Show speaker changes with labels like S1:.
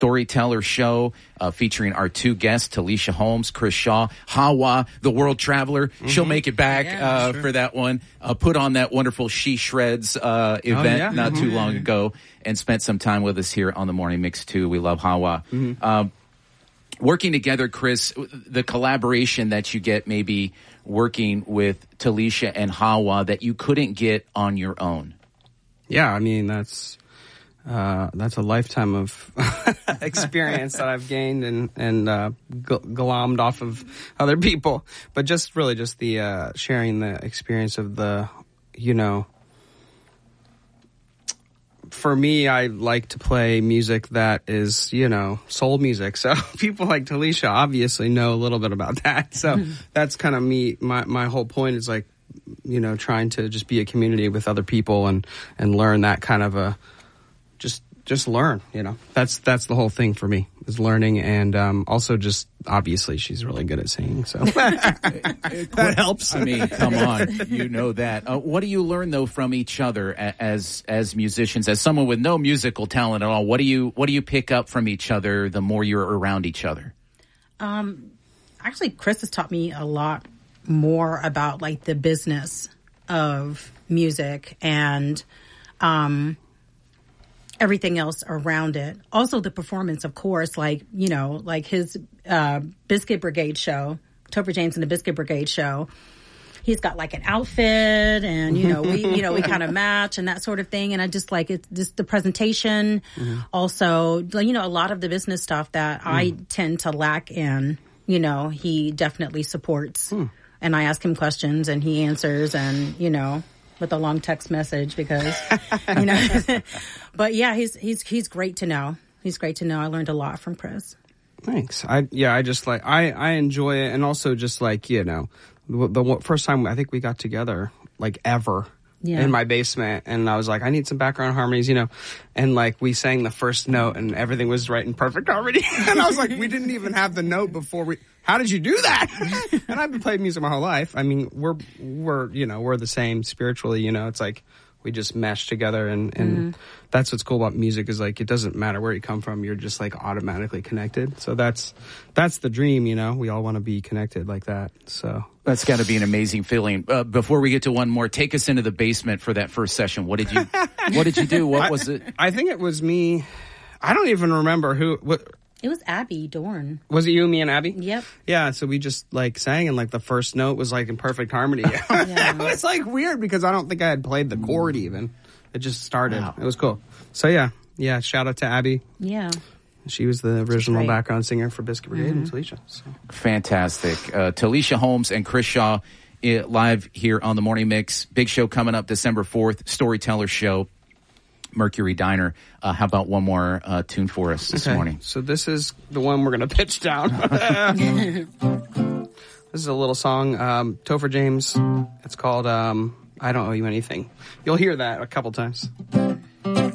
S1: Storyteller Show, featuring our two guests, Talisha Holmes, Chris Shaw. Hawa, the world traveler, she'll make it back for that one. Put on that wonderful She Shreds event not too long ago, and spent some time with us here on the Morning Mix too. We love Hawa. Working together, Chris, the collaboration that you get maybe working with Talisha and Hawa that you couldn't get on your own.
S2: Yeah, I mean, that's a lifetime of experience that I've gained and glommed off of other people. But just really just the sharing the experience of the, for me, I like to play music that is, soul music. So people like Talisha obviously know a little bit about that. So that's kind of me. My whole point is like, trying to just be a community with other people and learn that kind of a, just learn, that's the whole thing for me is learning. And also just obviously she's really good at singing. So that helps.
S1: I mean, come on, you know that. What do you learn though from each other as musicians, as someone with no musical talent at all? What do you pick up from each other the more you're around each other?
S3: Actually, Chris has taught me a lot more about like the business of music and everything else around it. Also the performance, of course, like his Biscuit Brigade show, Topher James and the Biscuit Brigade show. He's got like an outfit and, we kind of match and that sort of thing. And I just like it's just the presentation. Also, a lot of the business stuff that I tend to lack in, he definitely supports. And I ask him questions and he answers and, with a long text message because, but yeah, he's great to know. He's great to know. I learned a lot from Chris.
S2: Thanks. I just like, I enjoy it. And also just like, the first time I think we got together like ever in my basement and I was like, I need some background harmonies, and like we sang the first note and everything was right in perfect harmony. And I was like, we didn't even have the note before how did you do that? And I've been playing music my whole life. I mean, we're the same spiritually, it's like we just mesh together and that's what's cool about music is like it doesn't matter where you come from, you're just like automatically connected. So that's the dream, we all want to be connected like that. So
S1: that's got to be an amazing feeling. Before we get to one more, take us into the basement for that first session. What did you do? What was it?
S2: I think it was me. I don't even remember what.
S3: It was Abby Dorn.
S2: Was it you, me, and Abby?
S3: Yep.
S2: Yeah, so we just like sang and like the first note was like in perfect harmony. It was like weird because I don't think I had played the chord even. It just started. Wow. It was cool. So yeah, shout out to Abby.
S3: Yeah.
S2: She was the original background singer for Biscuit Brigade and Talisha. So.
S1: Fantastic. Talisha Holmes and Chris Shaw live here on the Morning Mix. Big show coming up December 4th, Storyteller Show. Mercury Diner. How about one more tune for us this morning?
S2: So this is the one we're going to pitch down. This is a little song, Topher James. It's called I Don't Owe You Anything. You'll hear that a couple times.